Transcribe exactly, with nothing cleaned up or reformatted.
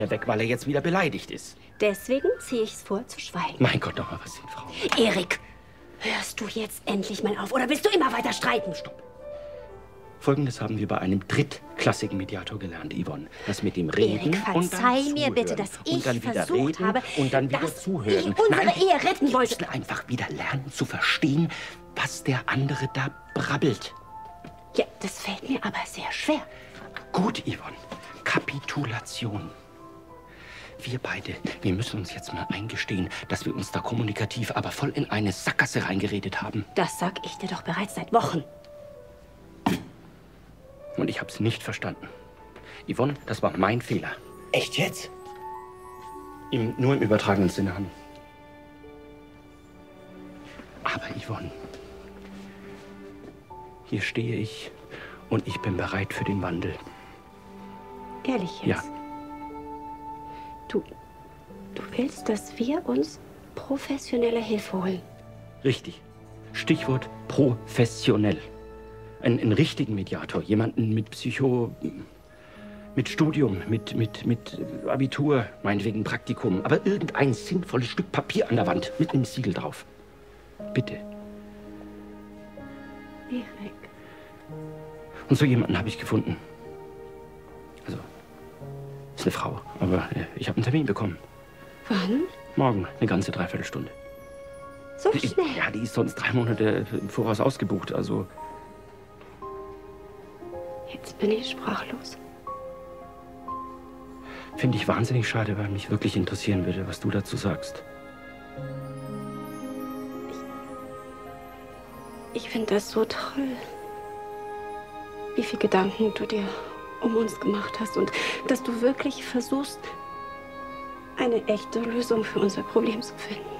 weg, weil er jetzt wieder beleidigt ist. Deswegen ziehe ich es vor, zu schweigen. Mein Gott, doch mal, was sind Frauen? Erik, hörst du jetzt endlich mal auf oder willst du immer weiter streiten? Stopp. Folgendes haben wir bei einem drittklassigen Mediator gelernt, Yvonne. Das mit dem Reden Erik, und dann verzeih zuhören. mir bitte, dass ich und dann wieder versucht reden habe, und dann wieder dass zuhören. ich unsere Nein, Ehe retten wir wollte. müssen einfach wieder lernen zu verstehen, was der andere da brabbelt. Ja, das fällt mir aber sehr schwer. Gut, Yvonne. Kapitulation. Wir beide, wir müssen uns jetzt mal eingestehen, dass wir uns da kommunikativ aber voll in eine Sackgasse reingeredet haben. Das sag ich dir doch bereits seit Wochen. Und ich hab's nicht verstanden. Yvonne, das war mein Fehler. Echt jetzt? Im, nur im übertragenen Sinne, Han. Aber Yvonne, hier stehe ich und ich bin bereit für den Wandel. Ehrlich jetzt? Ja. Du, du willst, dass wir uns professionelle Hilfe holen? Richtig. Stichwort professionell. Einen, einen richtigen Mediator, jemanden mit Psycho... mit Studium, mit, mit, mit Abitur, meinetwegen Praktikum. Aber irgendein sinnvolles Stück Papier an der Wand mit einem Siegel drauf. Bitte. Erik. Und so jemanden habe ich gefunden. Also, ist eine Frau, aber äh, ich habe einen Termin bekommen. Wann? Morgen, eine ganze Dreiviertelstunde. So Die, schnell? ja, die ist sonst drei Monate im Voraus ausgebucht, also... Jetzt bin ich sprachlos. Finde ich wahnsinnig schade, weil mich wirklich interessieren würde, was du dazu sagst. Ich, ich finde das so toll, wie viel Gedanken du dir um uns gemacht hast und dass du wirklich versuchst, eine echte Lösung für unser Problem zu finden.